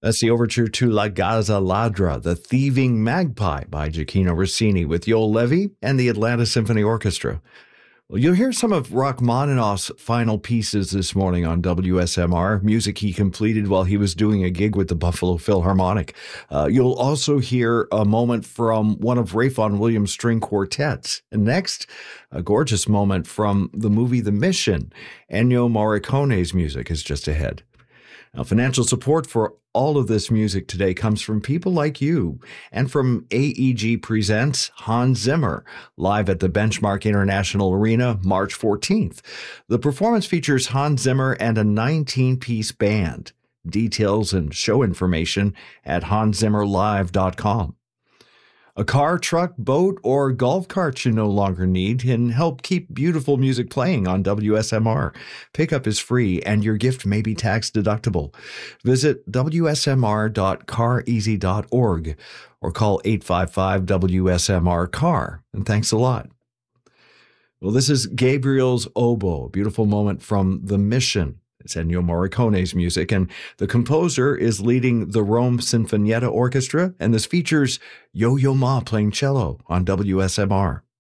That's the overture to La Gazza Ladra, The Thieving Magpie by Gioacchino Rossini with Joel Levy and the Atlanta Symphony Orchestra. Well, you'll hear some of Rachmaninoff's final pieces this morning on WSMR, music he completed while he was doing a gig with the Buffalo Philharmonic. You'll also hear a moment from one of Ralph Vaughan Williams' string quartets. And next, a gorgeous moment from the movie The Mission. Ennio Morricone's music is just ahead. Now, financial support for all of this music today comes from people like you and from AEG Presents Hans Zimmer, live at the Benchmark International Arena, March 14th. The performance features Hans Zimmer and a 19-piece band. Details and show information at hanszimmerlive.com. A car, truck, boat, or golf cart you no longer need can help keep beautiful music playing on WSMR. Pickup is free and your gift may be tax deductible. Visit wsmr.careasy.org or call 855-WSMR-CAR. And thanks a lot. Well, this is Gabriel's Oboe, a beautiful moment from The Mission. It's Ennio Morricone's music, and the composer is leading the Rome Sinfonietta Orchestra, and this features Yo-Yo Ma playing cello on WSMR.